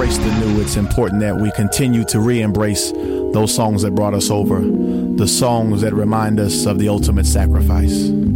embrace the new, it's important that we continue to re-embrace those songs that brought us over, the songs that remind us of the ultimate sacrifice.